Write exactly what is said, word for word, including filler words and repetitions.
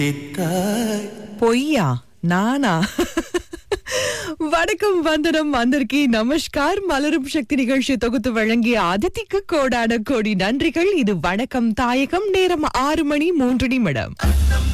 சித்தாய் பொய்யா நானா? வணக்கம், வந்தனம், வந்திருக்கி, நமஸ்கார். மலரும் சக்தி நிகழ்ச்சி தொகுத்து வழங்கிய அதித்திக்கு கோடான கோடி நன்றிகள். இது வணக்கம் தாயகம். நேரம் ஆறு மணி மூன்று நிமிடம்.